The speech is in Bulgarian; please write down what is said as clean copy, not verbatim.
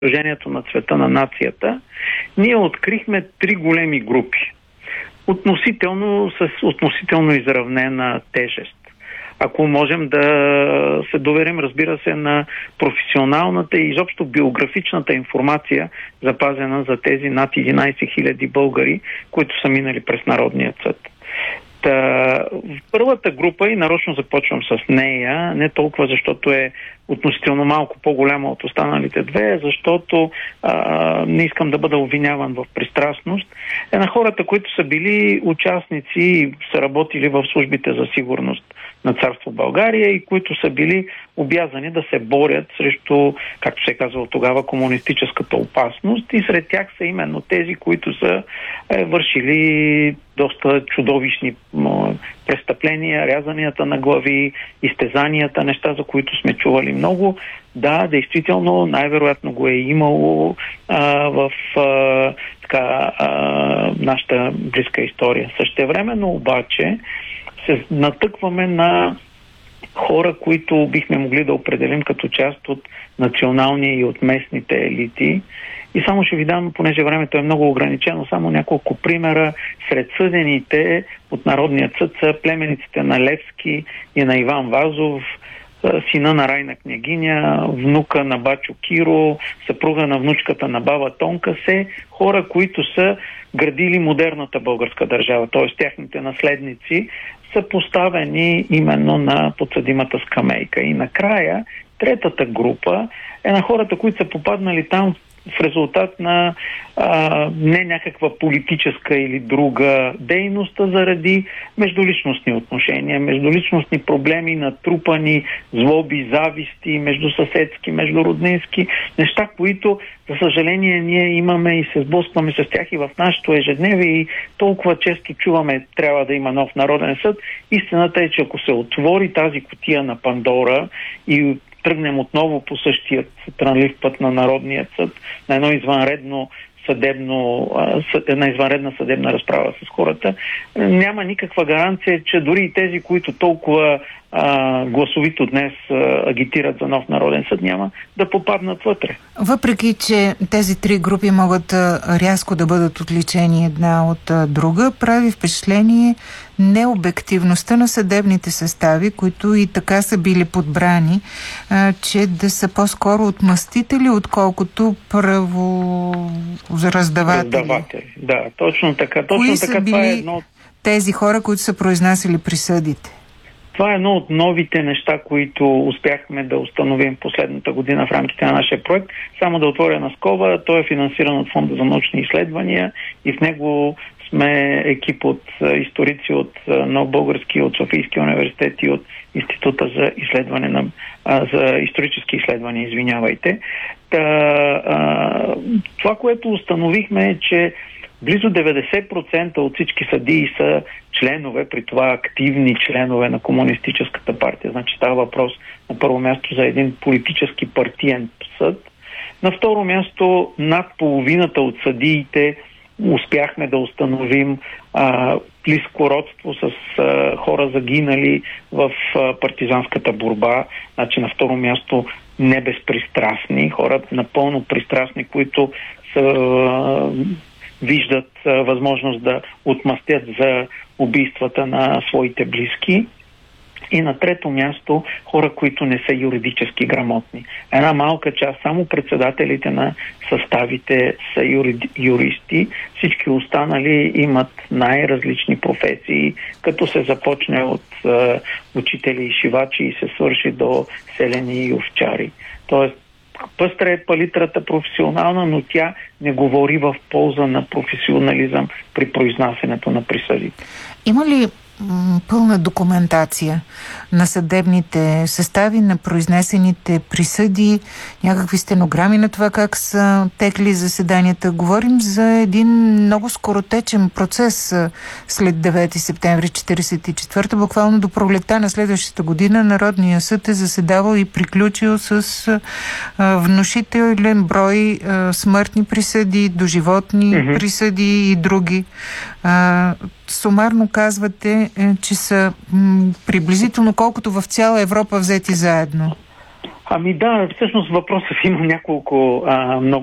Сдружението на цвета на нацията, ние открихме 3 големи групи. С относително изравнена тежест. Ако можем да се доверим, разбира се, на професионалната и изобщо биографичната информация, запазена за тези над 11 000 българи, които са минали през Народния съд. В първата група, и нарочно започвам с нея, не толкова защото е относително малко по-голяма от останалите две, защото не искам да бъда обвиняван в пристрастност, е на хората, които са били участници и са работили в службите за сигурност на Царство България и които са били обязани да се борят срещу, както се казва тогава, комунистическата опасност, и сред тях са именно тези, които са вършили доста чудовищни престъпления, рязанията на глави, изтезанията, неща, за които сме чували много. Да, действително, най-вероятно го е имало в нашата близка история. Същевременно обаче се натъкваме на хора, които бихме могли да определим като част от националния и от местните елити. И само ще ви дам, понеже времето е много ограничено, само няколко примера. Сред съдените от Народния съд са племениците на Левски и на Иван Вазов, сина на Райна княгиня, внука на Бачо Киро, съпруга на внучката на баба Тонка, се хора, които са градили модерната българска държава, т.е. тяхните наследници са поставени именно на подсъдимата скамейка. И накрая, третата група е на хората, които са попаднали там в резултат на не някаква политическа или друга дейност, а заради междуличностни отношения, междуличностни проблеми, натрупани злоби, зависти, междусъседски, междуроднински, неща, които, за съжаление, ние имаме и се сблъскваме с тях и в нашето ежедневие, и толкова често чуваме, трябва да има нов народен съд. Истината е, че ако се отвори тази кутия на Пандора и тръгнем отново по същия трънлив път на Народния съд, на една извънредна съдебна разправа с хората, няма никаква гаранция, че дори и тези, които толкова гласовито днес агитират за нов народен съд, няма да попаднат вътре. Въпреки че тези 3 групи могат рязко да бъдат отличени една от друга, прави впечатление необективността на съдебните състави, които и така са били подбрани, че да са по-скоро отмъстители, отколкото правораздаватели. Да, точно така. Кои са били тези хора, които са произнасяли присъдите? Това е едно от новите неща, които успяхме да установим последната година в рамките на нашия проект. Само да отворя на скоба, той е финансиран от Фонда за научни изследвания и в него сме екип от историци от Нов български, от Софийския университет и от Института за за исторически изследвания, извинявайте. Това, което установихме, е, че близо 90% от всички съдии са членове, при това активни членове на Комунистическата партия. Значи става въпрос на първо място за един политически партиен съд. На второ място над половината от съдиите успяхме да установим близко родство с хора загинали в партизанската борба. Значи на второ място не безпристрастни, хора напълно пристрастни, които виждат възможност да отмъстят за убийствата на своите близки. И на трето място хора, които не са юридически грамотни. Една малка част, само председателите на съставите са юристи, всички останали имат най-различни професии, като се започне от учители и шивачи и се свърши до селени и овчари. Тоест, пъстра е палитрата професионална, но тя не говори в полза на професионализъм при произнасянето на присъдите. Има ли пълна документация на съдебните състави, на произнесените присъди, някакви стенограми на това как са текли заседанията? Говорим за един много скоротечен процес след 9 септември 1944, буквално до пролетта на следващата година Народния съд е заседавал и приключил с внушителен брой смъртни присъди, доживотни присъди и други. Сумарно казвате, че са приблизително колкото в цяла Европа взети заедно. Ами да, всъщност въпросът има няколко много